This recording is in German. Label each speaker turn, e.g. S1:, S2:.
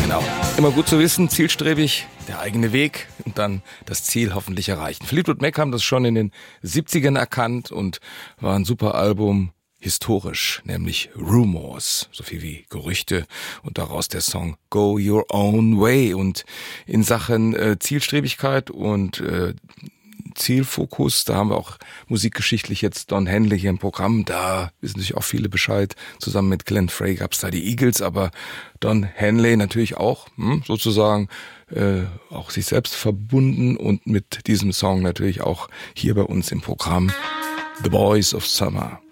S1: Genau. Immer gut zu wissen, zielstrebig, der eigene Weg und dann das Ziel hoffentlich erreichen. Fleetwood Mac haben das schon in den 70ern erkannt und war ein super Album, historisch, nämlich Rumors, so viel wie Gerüchte und daraus der Song Go Your Own Way. Und in Sachen Zielstrebigkeit und Zielfokus, da haben wir auch musikgeschichtlich jetzt Don Henley hier im Programm, da wissen sich auch viele Bescheid, zusammen mit Glenn Frey gab's da die Eagles, aber Don Henley natürlich auch sozusagen auch sich selbst verbunden und mit diesem Song natürlich auch hier bei uns im Programm The Boys of Summer.